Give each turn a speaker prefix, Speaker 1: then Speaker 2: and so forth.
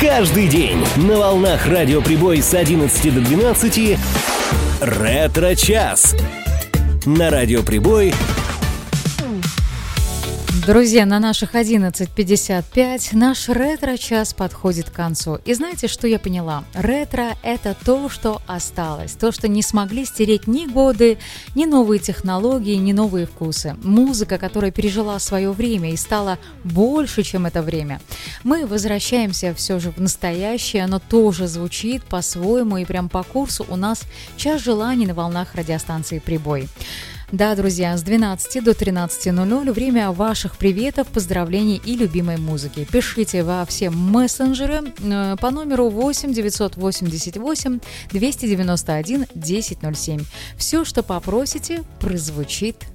Speaker 1: Каждый день на волнах Радио Прибой с 11 до 12 «Ретро-час». На Радио Прибой.
Speaker 2: Друзья, на наших 11:55 наш ретро-час подходит к концу. И знаете, что я поняла? Ретро – это то, что осталось, то, что не смогли стереть ни годы, ни новые технологии, ни новые вкусы. Музыка, которая пережила свое время и стала больше, чем это время. Мы возвращаемся все же в настоящее, оно тоже звучит по-своему, и прям по курсу у нас «Час желаний» на волнах радиостанции «Прибой». Да, друзья, с 12 до 13:00 время ваших приветов, поздравлений и любимой музыки. Пишите во все мессенджеры по номеру 8 988 291 1007. Все, что попросите, прозвучит